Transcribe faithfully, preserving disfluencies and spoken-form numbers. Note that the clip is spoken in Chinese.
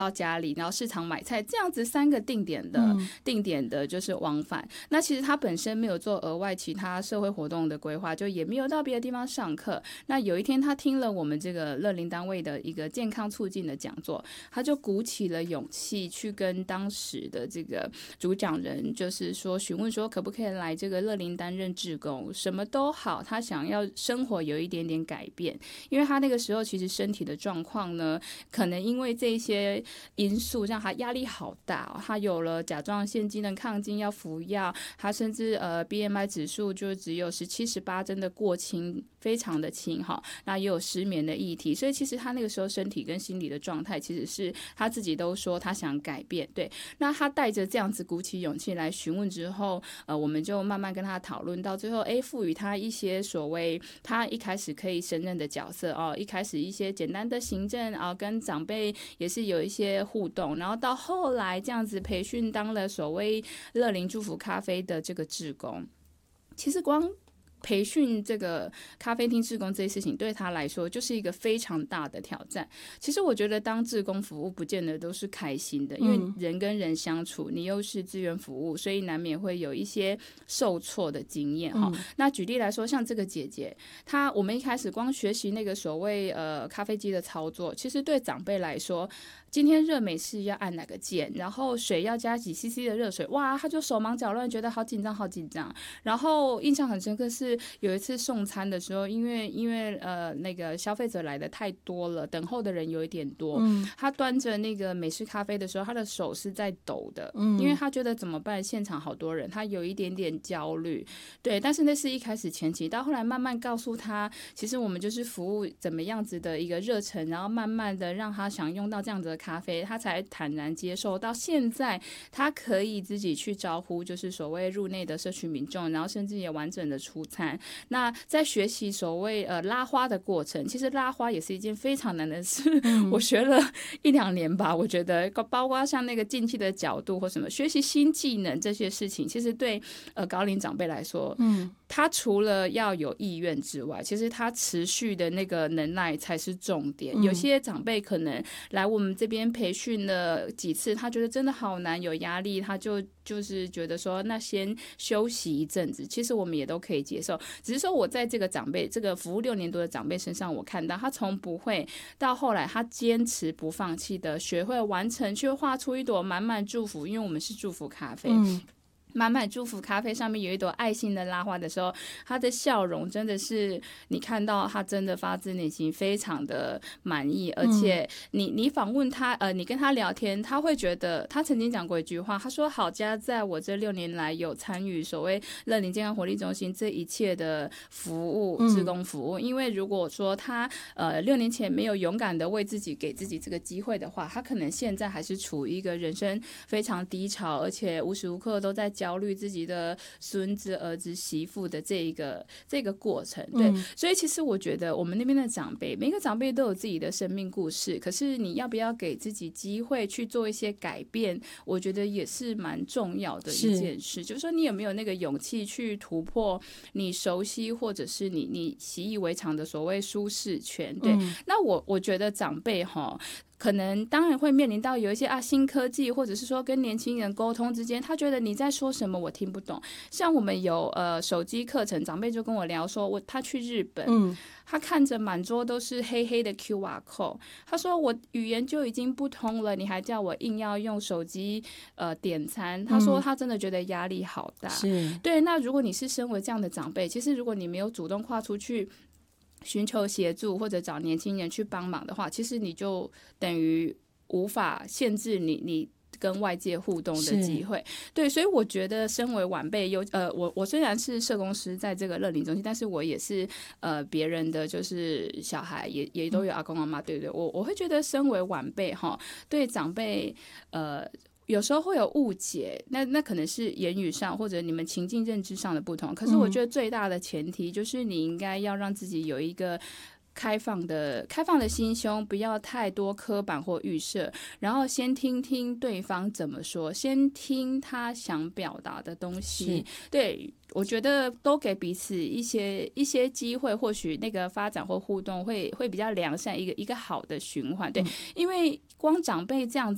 到家里，然后市场买菜，这样子三个定点的、嗯、定点的就是往返。那其实他本身没有做额外其他社会活动的规划，就也没有到别的地方上课。那有一天他听了我们这个乐龄单位的一个健康促进的讲座，他就鼓起了勇气去跟当时的这个主讲人，就是说询问说可不可以来这个乐龄担任志工，什么都好，他想要生活有一点点改变。因为他那个时候其实身体的状况呢，可能因为这些因素让他压力好大、哦、他有了甲状腺机能亢进要服药，他甚至呃 B M I 指数就只有十七十八，真的过轻，非常的轻哈。那也有失眠的议题，所以其实他那个时候身体跟心理的状态其实是他自己都说他想改变。对，那他带着这样子鼓起勇气来询问之后，呃，我们就慢慢跟他讨论，到最后哎，赋予他一些所谓他一开始可以胜任的角色哦，一开始一些简单的行政啊、哦，跟长辈也是有一些互动，然后到后来这样子培训当了所谓乐龄祝福咖啡的这个志工。其实光培训这个咖啡厅志工这些事情对他来说就是一个非常大的挑战。其实我觉得当志工服务不见得都是开心的，因为人跟人相处，你又是志愿服务，所以难免会有一些受挫的经验、嗯、那举例来说，像这个姐姐她，我们一开始光学习那个所谓呃咖啡机的操作，其实对长辈来说，今天热美式要按哪个键，然后水要加几 C C 的热水，哇，他就手忙脚乱，觉得好紧张好紧张。然后印象很深刻是有一次送餐的时候，因为因为呃那个消费者来的太多了，等候的人有一点多、嗯、他端着那个美式咖啡的时候，他的手是在抖的、嗯、因为他觉得怎么办，现场好多人，他有一点点焦虑。对，但是那是一开始前期，到后来慢慢告诉他，其实我们就是服务怎么样子的一个热忱，然后慢慢的让他想用到这样子的咖啡，他才坦然接受。到现在他可以自己去招呼就是所谓入内的社区民众，然后甚至也完整的出餐。那在学习所谓呃拉花的过程，其实拉花也是一件非常难的事、嗯、我学了一两年吧，我觉得包括像那个进气的角度或什么学习新技能这些事情，其实对呃高龄长辈来说，嗯，他除了要有意愿之外，其实他持续的那个能耐才是重点、嗯、有些长辈可能来我们这边培训了几次，他觉得真的好难，有压力，他就就是觉得说那先休息一阵子，其实我们也都可以接受。只是说我在这个长辈这个服务六年多的长辈身上，我看到他从不会到后来他坚持不放弃的学会完成，去画出一朵满满祝福，因为我们是祝福咖啡、嗯，满满祝福咖啡上面有一朵爱心的拉花的时候，他的笑容真的是你看到他真的发自内心非常的满意。而且你你访问他呃，你跟他聊天，他会觉得他曾经讲过一句话，他说好家在我这六年来有参与所谓乐龄健康活力中心这一切的服务志工服务、嗯、因为如果说他呃六年前没有勇敢的为自己给自己这个机会的话，他可能现在还是处于一个人生非常低潮，而且无时无刻都在焦虑自己的孙子儿子媳妇的这一个这个过程。对、嗯，所以其实我觉得我们那边的长辈，每个长辈都有自己的生命故事，可是你要不要给自己机会去做一些改变，我觉得也是蛮重要的一件事。就是说你有没有那个勇气去突破你熟悉或者是你你习以为常的所谓舒适圈。对、嗯、那我我觉得长辈齁可能当然会面临到有一些啊新科技，或者是说跟年轻人沟通之间，他觉得你在说什么我听不懂。像我们有呃手机课程，长辈就跟我聊说，我他去日本，嗯，他看着满桌都是黑黑的 Q R code， 他说我语言就已经不通了，你还叫我硬要用手机呃点餐。他说他真的觉得压力好大。是，对。那如果你是身为这样的长辈，其实如果你没有主动跨出去寻求协助或者找年轻人去帮忙的话，其实你就等于无法限制你你跟外界互动的机会。对，所以我觉得身为晚辈，有呃，我我虽然是社工师在这个乐龄中心，但是我也是呃别人的就是小孩，也也都有阿公阿妈，对不对？我我会觉得身为晚辈哈，对长辈呃。有时候会有误解，那那可能是言语上或者你们情境认知上的不同，可是我觉得最大的前提就是你应该要让自己有一个开放的开放的心胸，不要太多刻板或预设，然后先听听对方怎么说，先听他想表达的东西。对，我觉得都给彼此一些一些机会，或许那个发展或互动会会比较良善，一个一个好的循环。对，因为光长辈这样子